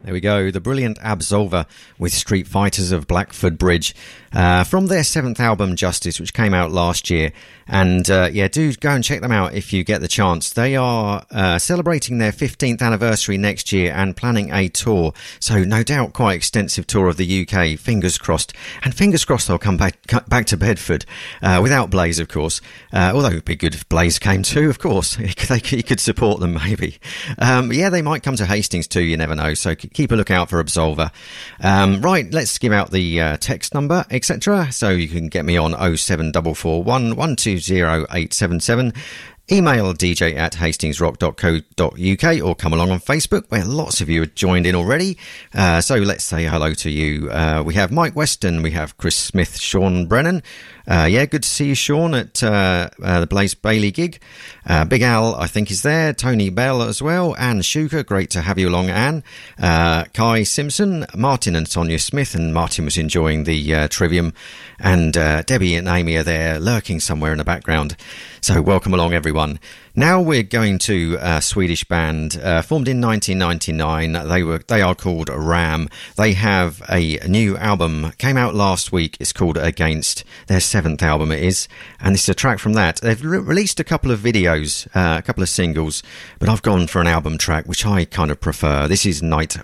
There we go, the brilliant Absolver with Street Fighters of Blackford Bridge from their 7th album Justice, which came out last year. And do go and check them out if you get the chance. They are celebrating their 15th anniversary next year and planning a tour, so no doubt quite extensive tour of the UK, fingers crossed. And fingers crossed they'll come back to Bedford, without Blaze of course, although it'd be good if Blaze came too, of course. He could support them maybe. They might come to Hastings too, you never know, so keep a lookout for Absolver. Right, let's give out the text number, etc. So you can get me on 07441 120 877. Email dj@hastingsrock.co.uk or come along on Facebook, where lots of you have joined in already. So let's say hello to you. We have Mike Weston, we have Chris Smith, Sean Brennan. Good to see you, Sean, at the Blaze Bailey gig. Big Al, I think, is there. Tony Bell as well. Anne Shuker, great to have you along, Anne. Kai Simpson, Martin and Sonia Smith, and Martin was enjoying the Trivium. And Debbie and Amy are there, lurking somewhere in the background. So welcome along, everyone. Now we're going to a Swedish band formed in 1999. They are called Ram. They have a new album, came out last week. It's called Against. Their 7th album it is, and this is a track from that. They've released a couple of videos, a couple of singles, but I've gone for an album track which I kind of prefer. This is Night